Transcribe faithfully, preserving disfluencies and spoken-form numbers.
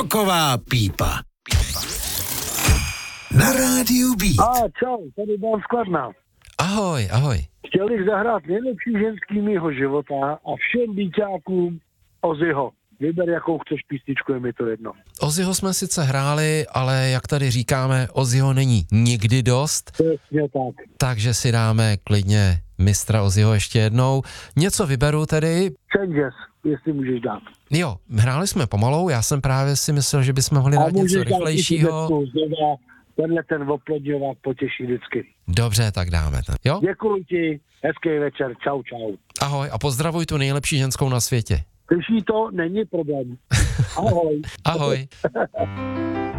Roková pípa. Na rádiu Beat. A čau, tady Dan Skladná. Ahoj, ahoj. Chtěl bych zahrát nejlepší ženský mýho života a všem díťákům Ozzyho. Vyber, jakou chceš písničku, je mi to jedno. Ozzyho jsme sice hráli, ale jak tady říkáme, Ozzyho není nikdy dost. Přesně tak. Takže si dáme klidně mistra Ozzyho ještě jednou. Něco vyberu tedy. Changes, jestli můžeš dát. Jo, hráli jsme pomalou, já jsem právě si myslel, že bychom mohli dát něco rychlejšího. Tenhle ten oplodňovák potěší vždycky. Dobře, tak dáme ten. Jo? Děkuji ti, hezký večer, čau, čau. Ahoj a pozdravuj tu nejlepší ženskou na světě. Slyší to, není problém. Ahoj. Ahoj.